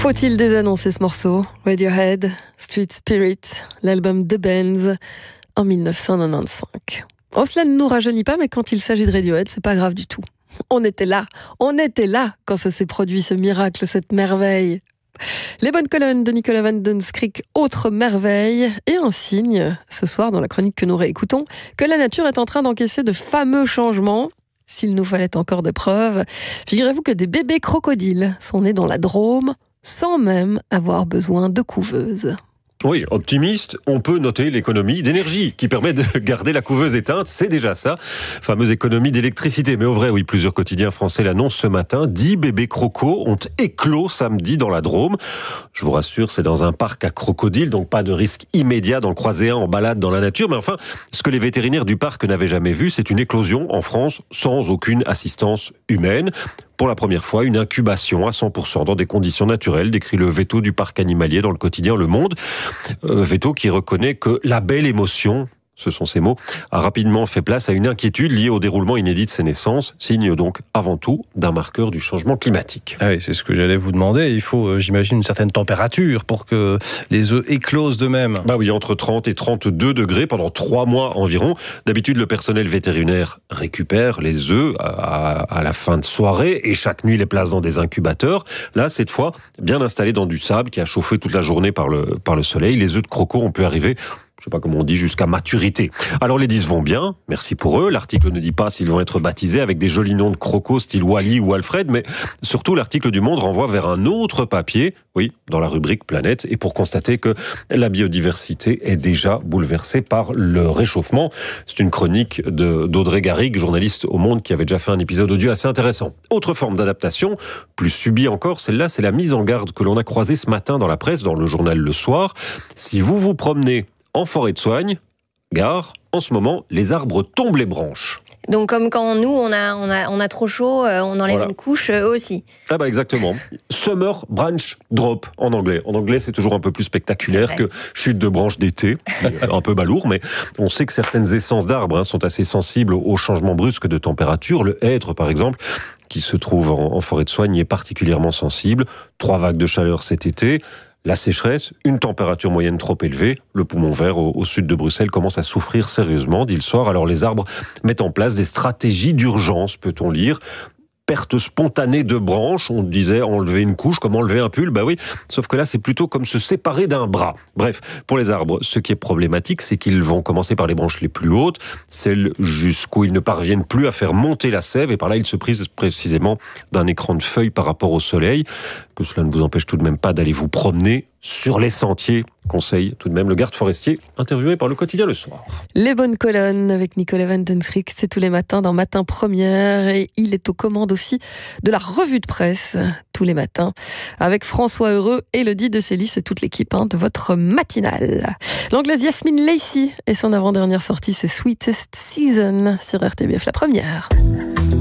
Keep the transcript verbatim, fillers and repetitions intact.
Faut-il désannoncer ce morceau? Radiohead, Street Spirit, l'album The Bends en dix-neuf cent quatre-vingt-quinze. Oh, cela ne nous rajeunit pas, mais quand il s'agit de Radiohead, c'est pas grave du tout. On était là, on était là quand ça s'est produit, ce miracle, cette merveille. Les bonnes colonnes de Nicolas Van Den Skrik, autre merveille, et un signe, ce soir dans la chronique que nous réécoutons, que la nature est en train d'encaisser de fameux changements. S'il nous fallait encore des preuves, figurez-vous que des bébés crocodiles sont nés dans la Drôme sans même avoir besoin de couveuse. Oui, optimiste, on peut noter l'économie d'énergie qui permet de garder la couveuse éteinte, c'est déjà ça. Fameuse économie d'électricité. Mais au vrai, oui, plusieurs quotidiens français l'annoncent ce matin. Dix bébés crocos ont éclos samedi dans la Drôme. Je vous rassure, c'est dans un parc à crocodiles, donc pas de risque immédiat d'en croiser un en balade dans la nature. Mais enfin, ce que les vétérinaires du parc n'avaient jamais vu, c'est une éclosion en France sans aucune assistance humaine. Pour la première fois, une incubation à cent pour cent dans des conditions naturelles, décrit le veto du parc animalier dans le quotidien Le Monde. Euh, veto qui reconnaît que la belle émotion, ce sont ces mots, a rapidement fait place à une inquiétude liée au déroulement inédit de ces naissances, signe donc avant tout d'un marqueur du changement climatique. Ah oui, c'est ce que j'allais vous demander. Il faut, euh, j'imagine, une certaine température pour que les œufs éclosent d'eux-mêmes. Bah oui, entre trente et trente-deux degrés pendant trois mois environ. D'habitude, le personnel vétérinaire récupère les œufs à, à la fin de soirée et chaque nuit les place dans des incubateurs. Là, cette fois, bien installés dans du sable qui a chauffé toute la journée par le, par le soleil, les œufs de croco ont pu arriver, je sais pas comment on dit, jusqu'à maturité. Alors les dix vont bien, merci pour eux. L'article ne dit pas s'ils vont être baptisés avec des jolis noms de crocos style Wally ou Alfred, mais surtout l'article du Monde renvoie vers un autre papier, oui, dans la rubrique Planète, et pour constater que la biodiversité est déjà bouleversée par le réchauffement. C'est une chronique de, d'Audrey Garrigue, journaliste au Monde, qui avait déjà fait un épisode audio assez intéressant. Autre forme d'adaptation, plus subie encore, celle-là, c'est la mise en garde que l'on a croisée ce matin dans la presse, dans le journal Le Soir. Si vous vous promenez en forêt de soigne, gare, en ce moment, les arbres tombent les branches. Donc comme quand nous, on a, on a, on a trop chaud, on enlève voilà. une couche, eux aussi. Ah bah exactement. Summer branch drop en anglais. En anglais, c'est toujours un peu plus spectaculaire que chute de branche d'été, un peu balourd, mais on sait que certaines essences d'arbres hein, sont assez sensibles aux changements brusques de température. Le hêtre, par exemple, qui se trouve en, en forêt de soigne, est particulièrement sensible. Trois vagues de chaleur cet été. La sécheresse, une température moyenne trop élevée, le poumon vert au, au sud de Bruxelles commence à souffrir sérieusement, dit Le Soir. Alors les arbres mettent en place des stratégies d'urgence, peut-on lire. Perte spontanée de branches, on disait enlever une couche, comme enlever un pull, bah oui, sauf que là c'est plutôt comme se séparer d'un bras. Bref, pour les arbres, ce qui est problématique, c'est qu'ils vont commencer par les branches les plus hautes, celles jusqu'où ils ne parviennent plus à faire monter la sève, et par là ils se prisent précisément d'un écran de feuilles par rapport au soleil, que cela ne vous empêche tout de même pas d'aller vous promener sur les sentiers, conseille tout de même le garde forestier, interviewé par le quotidien Le Soir. Les bonnes colonnes avec Nicolas Van Den Skrik, c'est tous les matins dans Matin Première, et il est aux commandes aussi de la revue de presse, tous les matins, avec François Heureux, Élodie de Célis et toute l'équipe hein, de votre matinale. L'anglaise Yasmine Lacey et son avant-dernière sortie, c'est Sweetest Season sur R T B F, la première.